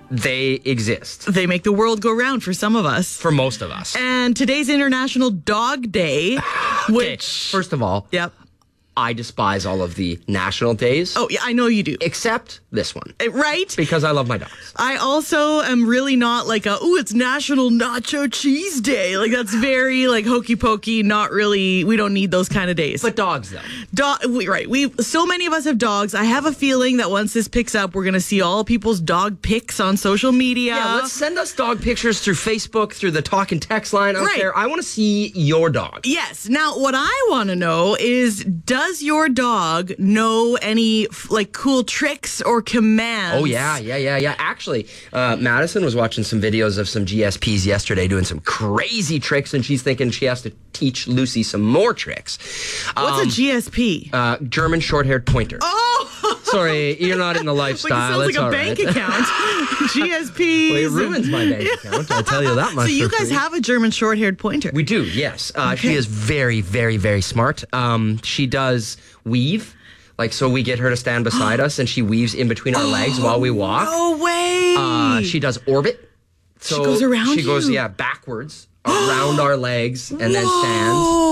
they exist. They make the world go round for some of us. For most of us. And today's International Dog Day, which... First of all, Yep. I despise all of the national days. Oh, yeah, I know you do. Except this one. Right? Because I love my dogs. I also am really not like it's National Nacho Cheese Day. Like, that's very, like, hokey pokey, not really, we don't need those kind of days. But dogs, though. Right. So many of us have dogs. I have a feeling that once this picks up, we're going to see all people's dog pics on social media. Yeah, let's send us dog pictures through Facebook, through the talk and text line. I don't care. I want to see your dog. Yes. Now, what I want to know is, does your dog know any, like, cool tricks or commands? Oh, yeah. Actually, Madison was watching some videos of some GSPs yesterday doing some crazy tricks, and she's thinking she has to teach Lucy some more tricks. What's a GSP? German short-haired pointer. Oh! Sorry, you're not in the lifestyle. Like it sounds like a bank account. GSPs. Well, it ruins my bank account, I'll tell you that much. So you guys have a German short-haired pointer? We do, yes. She is very, very, very smart. She does weave. Like, so we get her to stand beside us, and she weaves in between our legs while we walk. No way! She does orbit. So she goes around She goes, backwards around our legs and then stands.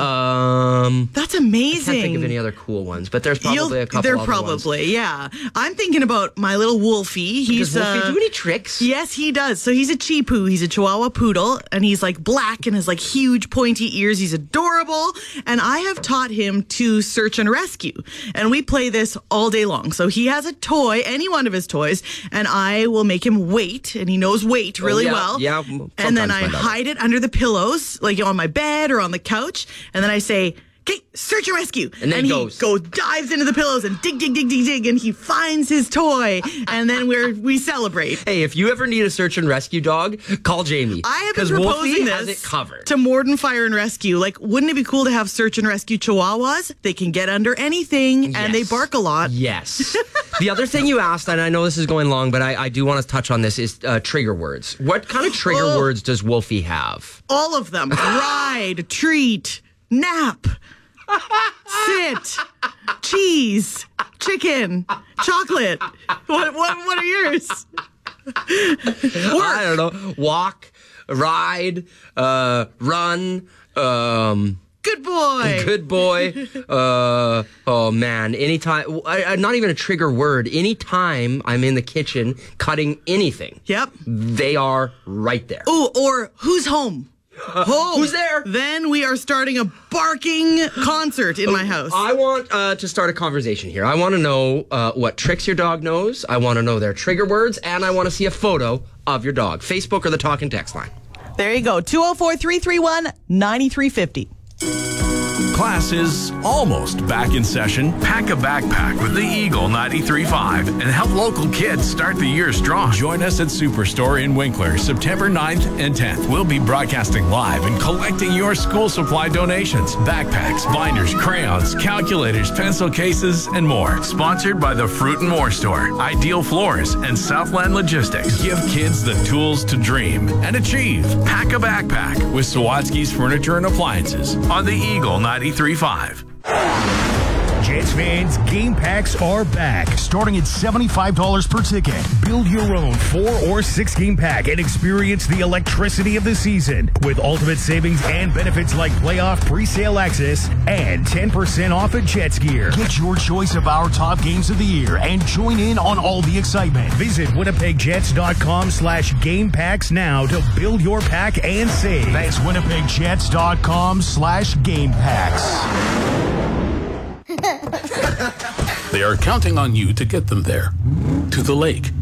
That's amazing. I can't think of any other cool ones, but there's probably a couple other ones. Yeah. I'm thinking about my little Wolfie. Does Wolfie do any tricks? Yes, he does. So he's a Chipu. He's a Chihuahua poodle, and he's like black and has like huge pointy ears. He's adorable, and I have taught him to search and rescue, and we play this all day long. So he has a toy, any one of his toys, and I will make him wait, and he knows wait really well. Yeah, and then I hide it under the pillows, like on my bed or on the couch, and then I say, "Okay, search and rescue." And then he goes, dives into the pillows and dig, and he finds his toy, and then we celebrate. Hey, if you ever need a search and rescue dog, call Jamie. I have been proposing has it covered. to Morden Fire and Rescue. Like, wouldn't it be cool to have search and rescue Chihuahuas? They can get under anything, and they bark a lot. Yes. The other thing you asked, and I know this is going long, but I do want to touch on this, is trigger words. What kind of trigger words does Wolfie have? All of them. Ride, treat, nap, sit, cheese, chicken, chocolate. What are yours? I don't know. Walk, ride, run, Good boy. Good boy. Oh, man. Anytime, not even a trigger word. Anytime I'm in the kitchen cutting anything. Yep. They are right there. Oh, or who's home? Who's there? Then we are starting a barking concert in my house. I want to start a conversation here. I want to know what tricks your dog knows. I want to know their trigger words, and I want to see a photo of your dog. Facebook or the talk and text line. There you go. 204-331-9350. Class is almost back in session. Pack a backpack with the Eagle 93.5 and help local kids start the year strong. Join us at Superstore in Winkler, September 9th and 10th. We'll be broadcasting live and collecting your school supply donations. Backpacks, binders, crayons, calculators, pencil cases, and more. Sponsored by the Fruit and More Store, Ideal Floors, and Southland Logistics. Give kids the tools to dream and achieve. Pack a backpack with Sawatsky's Furniture and Appliances on the Eagle 93.5. Jets fans, game packs are back, starting at $75 per ticket. Build your own 4 or 6 game pack and experience the electricity of the season with ultimate savings and benefits like playoff pre-sale access and 10% off at Jets gear. Get your choice of our top games of the year and join in on all the excitement. Visit winnipegjets.com/game packs now to build your pack and save. That's winnipegjets.com/game packs. They are counting on you to get them there. To the lake,